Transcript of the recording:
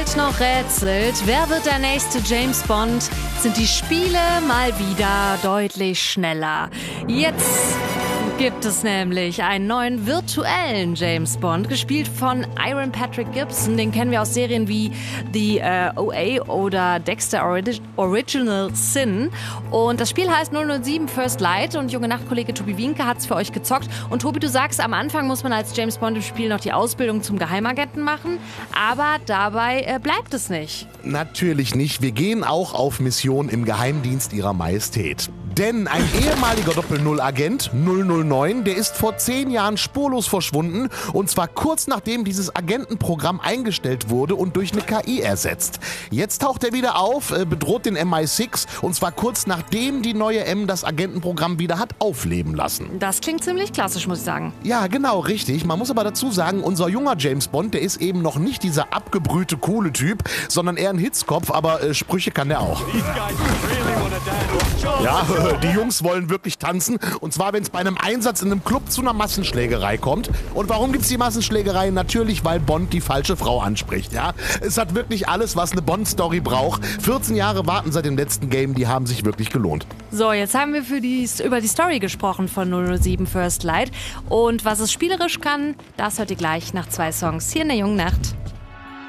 Welt noch rätselt, wer wird der nächste James Bond, sind die Spiele mal wieder deutlich schneller. Jetzt gibt es nämlich einen neuen virtuellen James Bond, gespielt von Iron Patrick Gibson. Den kennen wir aus Serien wie The OA oder Dexter Original Sin. Und das Spiel heißt 007 First Light und junge Nachtkollege Tobi Wienke hat es für euch gezockt. Und Tobi, du sagst, am Anfang muss man als James Bond im Spiel noch die Ausbildung zum Geheimagenten machen, aber dabei bleibt es nicht. Natürlich nicht. Wir gehen auch auf Mission im Geheimdienst ihrer Majestät. Denn ein ehemaliger Doppel-Null-Agent 009, der ist vor 10 Jahren spurlos verschwunden und zwar kurz nachdem dieses Agentenprogramm eingestellt wurde und durch eine KI ersetzt. Jetzt taucht er wieder auf, bedroht den MI6 und zwar kurz nachdem die neue M das Agentenprogramm wieder hat aufleben lassen. Das klingt ziemlich klassisch, muss ich sagen. Ja, genau, richtig. Man muss aber dazu sagen, unser junger James Bond, der ist eben noch nicht dieser abgebrühte, coole Typ, sondern eher ein Hitzkopf, aber Sprüche kann der auch. Ja, die Jungs wollen wirklich tanzen und zwar, wenn es bei einem Einsatz in einem Club zu einer Massenschlägerei kommt. Und warum gibt's die Massenschlägerei? Natürlich, weil Bond die falsche Frau anspricht, ja. Es hat wirklich alles, was eine Bond-Story braucht. 14 Jahre warten seit dem letzten Game, die haben sich wirklich gelohnt. So, jetzt haben wir über die Story gesprochen von 007 First Light. Und was es spielerisch kann, das hört ihr gleich nach 2 Songs hier in der Jungen Nacht.